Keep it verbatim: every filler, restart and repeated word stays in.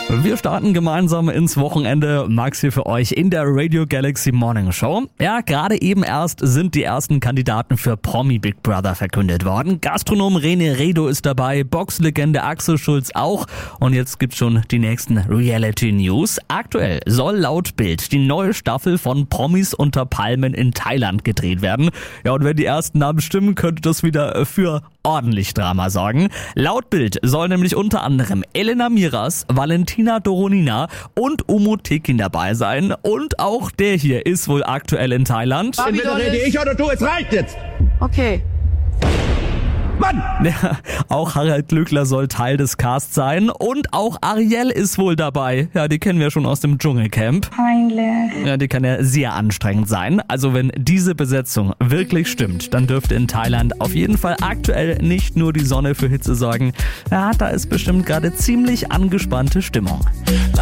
Wir starten gemeinsam ins Wochenende. Max hier für euch in der Radio Galaxy Morning Show. Ja, gerade eben erst sind die ersten Kandidaten für Promi Big Brother verkündet worden. Gastronom René Redo ist dabei, Boxlegende Axel Schulz auch. Und jetzt gibt's schon die nächsten Reality News. Aktuell soll laut Bild die neue Staffel von Promis unter Palmen in Thailand gedreht werden. Ja, und wenn die ersten Namen stimmen, könnte das wieder für ordentlich Drama sorgen. Laut Bild soll nämlich unter anderem Elena Miras, Valentina Doronina und Umut Tekin dabei sein. Und auch der hier ist wohl aktuell in Thailand. Entweder rede ich oder du, es reicht jetzt! Okay. Mann! Ja, auch Harald Glöckler soll Teil des Casts sein und auch Ariel ist wohl dabei. Ja, die kennen wir schon aus dem Dschungelcamp. Peinlich. Ja, die kann ja sehr anstrengend sein. Also wenn diese Besetzung wirklich stimmt, dann dürfte in Thailand auf jeden Fall aktuell nicht nur die Sonne für Hitze sorgen. Ja, da ist bestimmt gerade ziemlich angespannte Stimmung.